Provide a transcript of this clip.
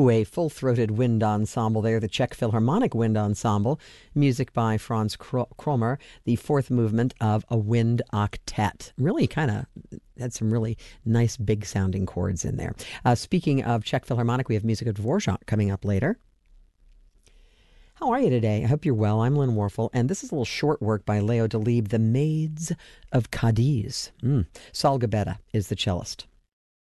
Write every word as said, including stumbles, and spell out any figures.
Ooh, a full-throated wind ensemble there, the Czech Philharmonic Wind Ensemble, music by Franz Kromer, the fourth movement of a wind octet. Really kind of had some really nice big-sounding chords in there. Uh, speaking of Czech Philharmonic, we have music of Dvorak coming up later. How are you today? I hope you're well. I'm Lynn Warfel, and this is a little short work by Leo Delibes, The Maids of Cadiz. Mm. Saul Gabetta is the cellist.